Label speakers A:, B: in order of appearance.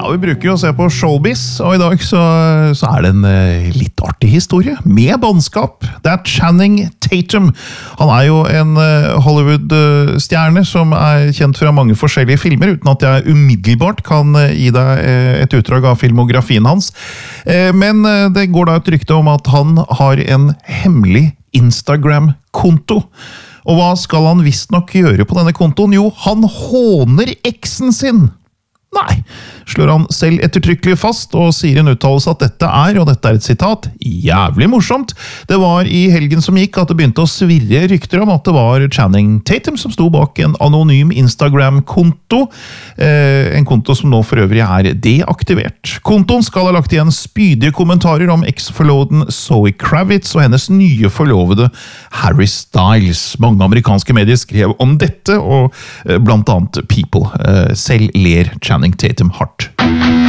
A: Ja, vi bruker jo å se på showbiz, og i dag så det en litt artig historie, med bannskap. Det Channing Tatum. Han jo en Hollywood-stjerne som kjent fra mange forskjellige filmer, uten at jeg umiddelbart kan gi deg et utdrag av filmografien hans. Men det går da et rykte om at han har en hemmelig Instagram-konto. Og hva skal han visst nok gjøre på denne kontoen? Jo, han håner eksen sin! Nei, slår han selv ettertrykkelig fast, og sier en uttalelse at dette og dette et sitat, jævlig morsomt. Det var i helgen som gikk at det begynte å svirre rykter om at det var Channing Tatum som sto bak en anonym Instagram-konto, en konto som nå for øvrig deaktivert. Kontoen skal ha lagt igjen spydige kommentarer om eks-forloveden Zoe Kravitz og hennes nye forlovede Harry Styles. Mange amerikanske medier skrev om dette, og blant annet People selv ler Channing Tatum hardt